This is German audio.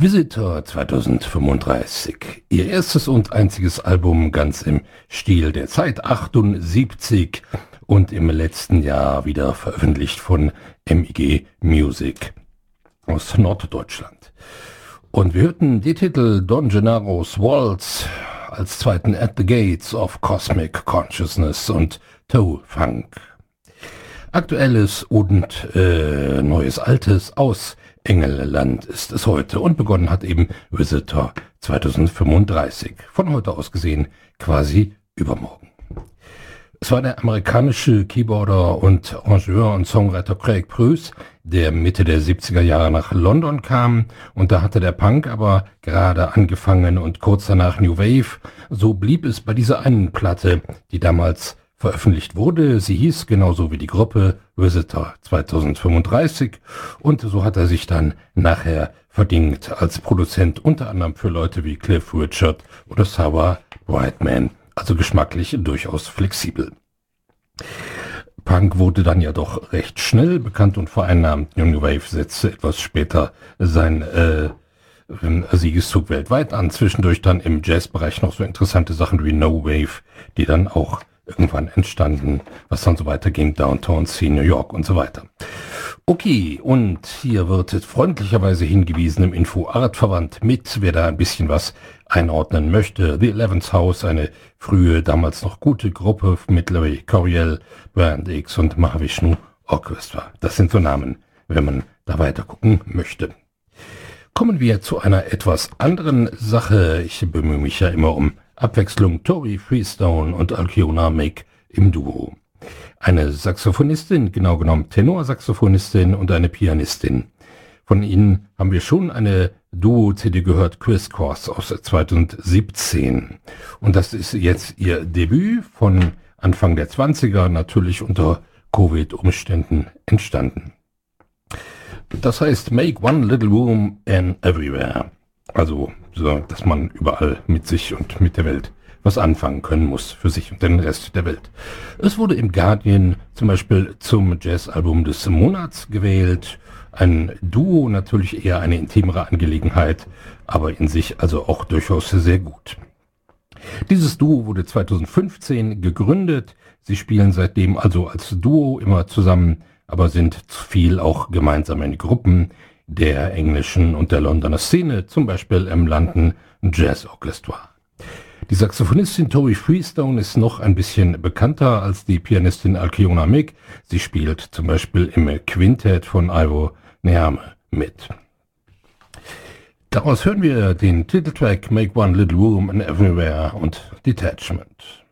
Visitor 2035, ihr erstes und einziges Album ganz im Stil der Zeit, 78 und im letzten Jahr wieder veröffentlicht von MIG Music aus Norddeutschland. Und wir hörten die Titel Don Gennaro's Waltz, als zweiten At the Gates of Cosmic Consciousness und Toe Funk. Aktuelles und neues Altes aus Engelland ist es heute und begonnen hat eben Visitor 2035. Von heute aus gesehen quasi übermorgen. Es war der amerikanische Keyboarder und Arrangeur und Songwriter Craig Pruess, der Mitte der 70er Jahre nach London kam, und da hatte der Punk aber gerade angefangen und kurz danach New Wave. So blieb es bei dieser einen Platte, die damals veröffentlicht wurde. Sie hieß genauso wie die Gruppe Visitor 2035 und so hat er sich dann nachher verdient als Produzent, unter anderem für Leute wie Cliff Richard oder Sarah Brightman, also geschmacklich durchaus flexibel. Punk wurde dann ja doch recht schnell bekannt und vereinnahmt. New Wave setzte etwas später sein Siegeszug weltweit an. Zwischendurch dann im Jazzbereich noch so interessante Sachen wie No Wave, die dann auch irgendwann entstanden, was dann so weiterging, Downtown Scene, New York und so weiter. Okay, und hier wird freundlicherweise hingewiesen im Info Artverband mit, wer da ein bisschen was einordnen möchte. The 11th House, eine frühe, damals noch gute Gruppe mit Larry Coryell, Band X und Mahavishnu Orchestra. Das sind so Namen, wenn man da weiter gucken möchte. Kommen wir zu einer etwas anderen Sache. Ich bemühe mich ja immer um Abwechslung. Tori Freestone und Alkiona Make im Duo. Eine Saxophonistin, genau genommen Tenorsaxophonistin und eine Pianistin. Von ihnen haben wir schon eine Duo-CD gehört, Crisscross aus 2017. Und das ist jetzt ihr Debüt von Anfang der 20er, natürlich unter Covid-Umständen entstanden. Das heißt Make One Little Room and Everywhere. Also, so, dass man überall mit sich und mit der Welt was anfangen können muss für sich und den Rest der Welt. Es wurde im Guardian zum Beispiel zum Jazzalbum des Monats gewählt. Ein Duo, natürlich eher eine intimere Angelegenheit, aber in sich also auch durchaus sehr gut. Dieses Duo wurde 2015 gegründet. Sie spielen seitdem also als Duo immer zusammen, aber sind viel auch gemeinsam in Gruppen der englischen und der Londoner Szene, zum Beispiel im London Jazz Orchestra. Die Saxophonistin Tori Freestone ist noch ein bisschen bekannter als die Pianistin Alkiona Make. Sie spielt zum Beispiel im Quintett von Ivo Neame mit. Daraus hören wir den Titeltrack Make One Little Room and Everywhere und Detachment.